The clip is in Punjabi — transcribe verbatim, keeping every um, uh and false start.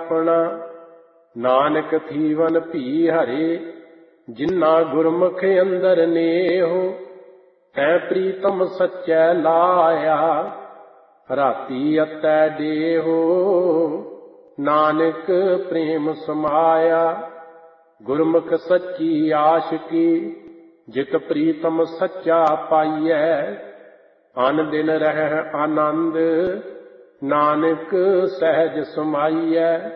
ਆਪਣਾ। ਨਾਨਕ ਥੀਵਨ ਭੀ ਹਰੇ, ਜਿਨ੍ਹਾਂ ਗੁਰਮੁਖ ਅੰਦਰ ਨੇਹੋ। ਤੈ ਪ੍ਰੀਤਮ ਸੱਚੈ ਲਾਇਆ, ਰਾਤੀ ਅਤੈ ਡੇਹੋ। ਨਾਨਕ ਪ੍ਰੇਮ ਸਮਾਇਆ, ਗੁਰਮੁਖ ਸੱਚੀ ਆਸ਼ਕੀ। ਜਿਤ ਪ੍ਰੀਤਮ ਸੱਚਾ ਪਾਈਐ, ਅਨ ਦਿਨ ਰਹਿ ਆਨੰਦ। ਨਾਨਕ ਸਹਿਜ ਸਮਾਈਐ।